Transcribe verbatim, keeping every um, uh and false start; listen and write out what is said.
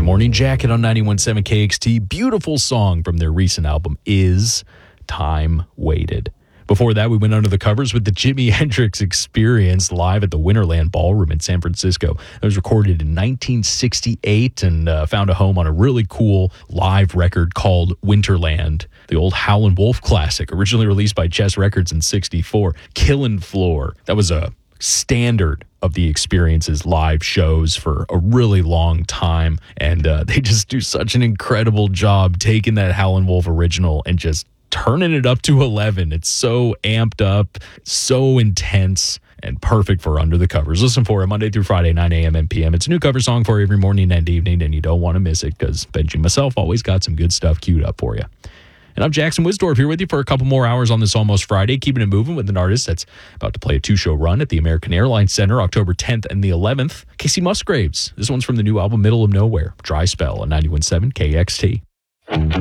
Morning Jacket on ninety-one point seven K X T. Beautiful song from their recent album, Is Time Waited. Before that, we went under the covers with the Jimi Hendrix Experience live at the Winterland Ballroom in San Francisco. It was recorded in nineteen sixty-eight and uh, found a home on a really cool live record called Winterland, the old Howlin' Wolf classic, originally released by Chess Records in sixty-four. Killin' Floor. That was a standard of the Experience's live shows for a really long time, and uh, they just do such an incredible job taking that Howlin' Wolf original and just turning it up to eleven. It's so amped up, so intense, and perfect for Under the Covers. Listen for it Monday through Friday, nine a.m. and p m. It's a new cover song for every morning and evening, and you don't want to miss it because Benji and myself always got some good stuff queued up for you. And I'm Jackson Wisdorf here with you for a couple more hours on this Almost Friday, keeping it moving with an artist that's about to play a two-show run at the American Airlines Center October tenth and the eleventh. Casey Musgraves. This one's from the new album Middle of Nowhere. Dry Spell on ninety-one point seven K X T.